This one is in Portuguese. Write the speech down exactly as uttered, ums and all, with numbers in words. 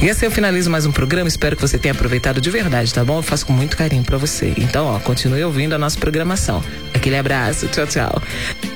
E assim eu finalizo mais um programa. Espero que você tenha aproveitado de verdade, tá bom? Eu faço com muito carinho pra você. Então, ó, continue ouvindo a nossa programação. Aquele abraço. Tchau, tchau.